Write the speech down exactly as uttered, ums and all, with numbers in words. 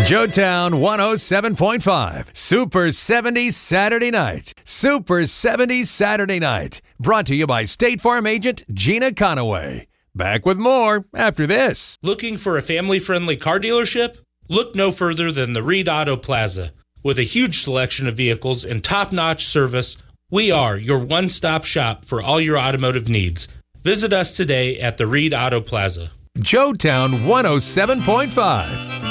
Joetown one oh seven point five. Super seventies Saturday Night. Super seventies Saturday Night. Brought to you by State Farm agent Gina Conaway. Back with more after this. Looking for a family-friendly car dealership? Look no further than the Reed Auto Plaza. With a huge selection of vehicles and top-notch service, we are your one-stop shop for all your automotive needs. Visit us today at the Reed Auto Plaza. Joetown one oh seven point five.